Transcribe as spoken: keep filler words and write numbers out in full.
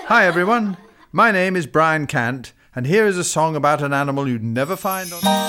Hi everyone, my name is Brian Cant, and here is a song about an animal you'd never find on...